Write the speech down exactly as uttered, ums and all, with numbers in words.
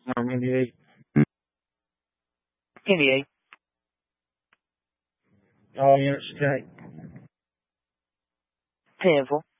Um, Indy Indy eight. All units take. ten four.